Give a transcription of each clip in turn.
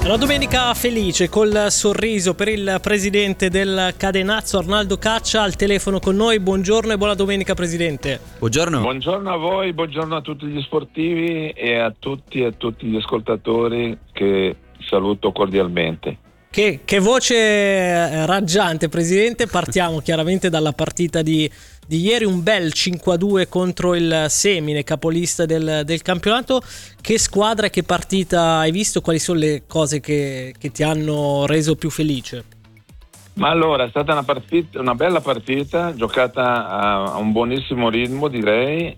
Una domenica felice col sorriso per il presidente del Cadenazzo, Arnaldo Caccia, al telefono con noi. Buongiorno e buona domenica, presidente. Buongiorno. Buongiorno a voi, buongiorno a tutti gli sportivi e a tutti gli ascoltatori che saluto cordialmente. Che voce raggiante, presidente. Partiamo chiaramente dalla partita di ieri, un bel 5-2 contro il Semine, capolista del campionato. Che squadra e che partita hai visto? Quali sono le cose che ti hanno reso più felice? Ma allora, è stata una bella partita, giocata a un buonissimo ritmo, direi,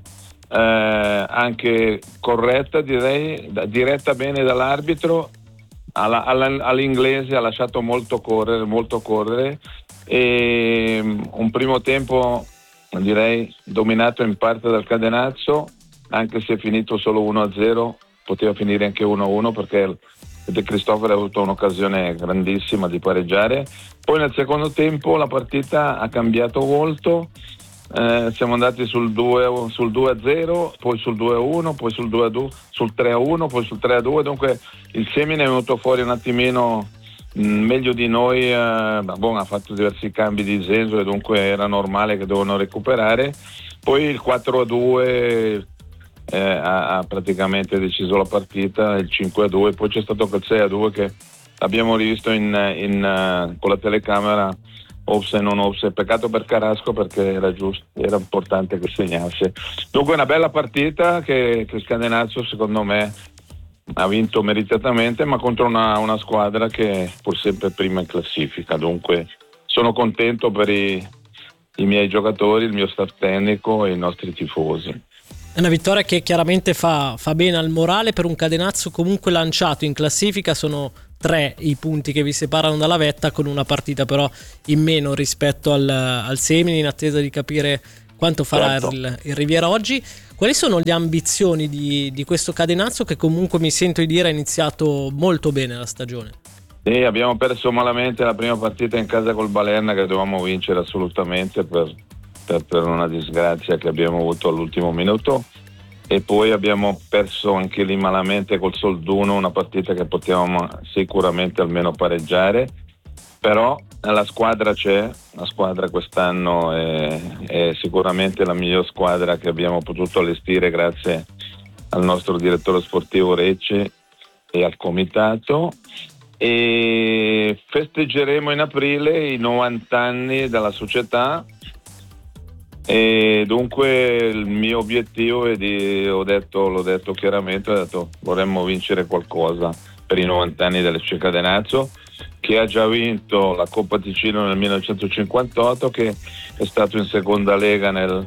anche corretta, direi, diretta bene dall'arbitro. All'inglese ha lasciato molto correre e un primo tempo direi dominato in parte dal Cadenazzo, anche se è finito solo 1-0, poteva finire anche 1-1 perché De Cristofaro ha avuto un'occasione grandissima di pareggiare. Poi nel secondo tempo la partita ha cambiato volto, siamo andati sul 2-0, poi sul 2-1, poi sul 2-2, sul 3-1, poi sul 3-2, dunque il Semine è venuto fuori un attimino meglio di noi, ha fatto diversi cambi di senso e dunque era normale che dovevano recuperare. Poi il 4-2 ha praticamente deciso la partita, il 5-2, poi c'è stato quel 6-2 che abbiamo rivisto con la telecamera, offside non offside, peccato per Carrasco perché era importante che segnasse. Dunque una bella partita che il Cadenazzo secondo me ha vinto meritatamente, ma contro una squadra che è pur sempre prima in classifica. Dunque sono contento per i miei giocatori, il mio staff tecnico e i nostri tifosi. È una vittoria che chiaramente fa bene al morale per un Cadenazzo comunque lanciato in classifica. Sono 3 i punti che vi separano dalla vetta, con una partita però in meno rispetto al Semine, in attesa di capire quanto farà il Riviera oggi. Quali sono le ambizioni di questo Cadenazzo che comunque mi sento di dire ha iniziato molto bene la stagione? Sì, abbiamo perso malamente la prima partita in casa col Balerna che dovevamo vincere assolutamente per una disgrazia che abbiamo avuto all'ultimo minuto, e poi abbiamo perso anche lì malamente col Solduno, una partita che potevamo sicuramente almeno pareggiare, però la squadra c'è, la squadra quest'anno è sicuramente la miglior squadra che abbiamo potuto allestire grazie al nostro direttore sportivo Recci e al comitato, e festeggeremo in aprile i 90 anni della società. E dunque il mio obiettivo è l'ho detto chiaramente, vorremmo vincere qualcosa per i 90 anni del Cadenazzo, che ha già vinto la Coppa Ticino nel 1958, che è stato in seconda lega nel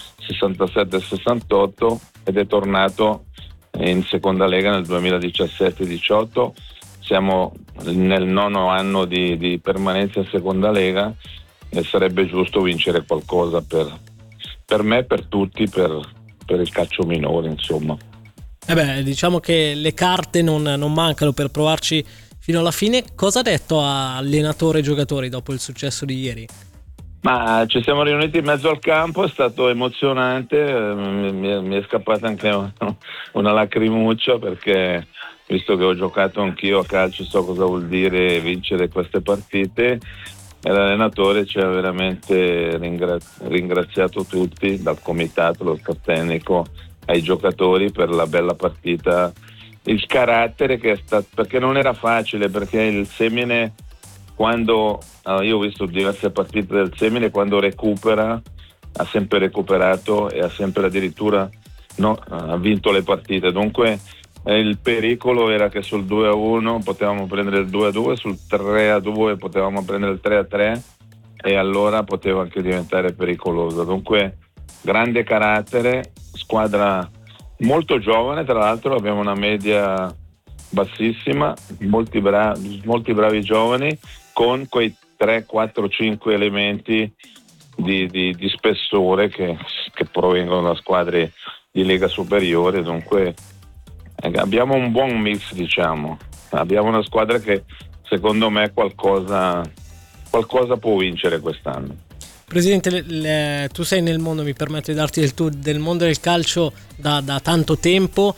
67-68 ed è tornato in seconda lega nel 2017-18. Siamo nel 9° anno di permanenza in seconda lega e sarebbe giusto vincere qualcosa per me, per tutti, per il calcio minore, insomma. Diciamo che le carte non mancano per provarci fino alla fine. Cosa ha detto a allenatore e giocatori dopo il successo di ieri? Ma ci siamo riuniti in mezzo al campo, è stato emozionante, mi è scappata anche una lacrimuccia perché, visto che ho giocato anch'io a calcio, so cosa vuol dire vincere queste partite. E l'allenatore ci ha veramente ringraziato tutti, dal comitato, lo staff tecnico, ai giocatori per la bella partita, il carattere che è stato, perché non era facile, perché il Semine, quando io ho visto diverse partite del Semine, quando recupera ha sempre recuperato e ha sempre addirittura ha vinto le partite. Dunque il pericolo era che sul 2-1 potevamo prendere il 2-2, sul 3-2 potevamo prendere il 3-3 e allora poteva anche diventare pericoloso. Dunque grande carattere, squadra molto giovane, tra l'altro abbiamo una media bassissima, molti bravi giovani con quei 3, 4, 5 elementi di spessore che provengono da squadre di Lega Superiore. Dunque abbiamo un buon mix, diciamo. Abbiamo una squadra che secondo me qualcosa può vincere quest'anno. Presidente, tu sei nel mondo, mi permetto di darti del mondo del calcio da tanto tempo.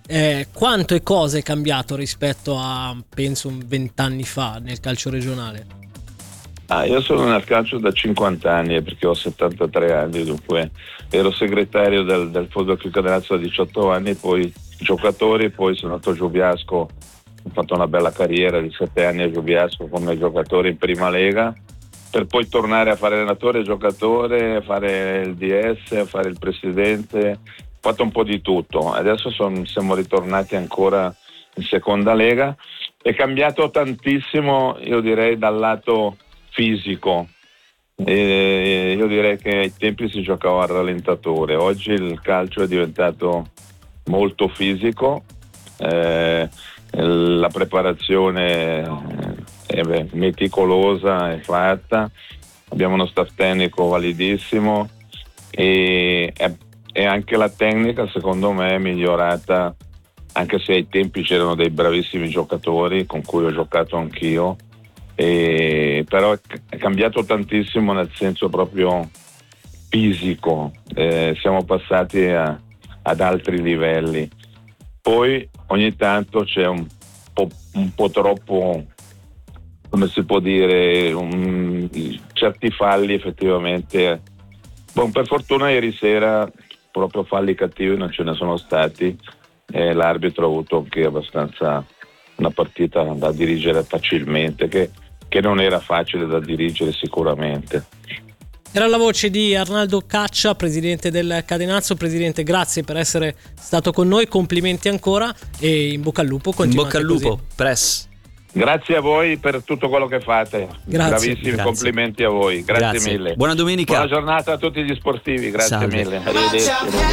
Quanto e cosa è cambiato rispetto a, penso, 20 anni fa nel calcio regionale? Io sono nel calcio da 50 anni perché ho 73 anni, dunque ero segretario del Football Club Cadenazzo da 18 anni, poi giocatore, poi sono andato a Giobiasco, ho fatto una bella carriera di 7 anni a Giobiasco come giocatore in prima lega, per poi tornare a fare allenatore, giocatore, fare il DS, fare il presidente, ho fatto un po' di tutto. Adesso siamo ritornati ancora in seconda lega. È cambiato tantissimo, io direi, dal lato fisico. Io direi che ai tempi si giocava al rallentatore, oggi il calcio è diventato molto fisico, la preparazione è meticolosa, è fatta, abbiamo uno staff tecnico validissimo e anche la tecnica secondo me è migliorata, anche se ai tempi c'erano dei bravissimi giocatori con cui ho giocato anch'io, però è cambiato tantissimo nel senso proprio fisico, siamo passati ad altri livelli. Poi ogni tanto c'è un po' troppo, come si può dire, certi falli effettivamente. Per fortuna ieri sera proprio falli cattivi non ce ne sono stati, l'arbitro ha avuto anche abbastanza una partita da dirigere facilmente, che non era facile da dirigere sicuramente. Era la voce di Arnaldo Caccia, presidente del Cadenazzo. Presidente, grazie per essere stato con noi, complimenti ancora e in bocca al lupo. In bocca al lupo, così. Press. Grazie a voi per tutto quello che fate. Grazie. Bravissimi, Grazie. Complimenti a voi. Grazie mille. Buona domenica. Buona giornata a tutti gli sportivi, grazie Salve. mille. Arrivederci.